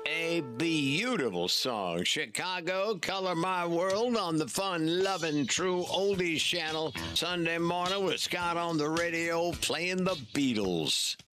A beautiful song. Chicago, Color My World on the fun, loving, true oldies channel. Sunday morning with Scott on the radio playing the Beatles.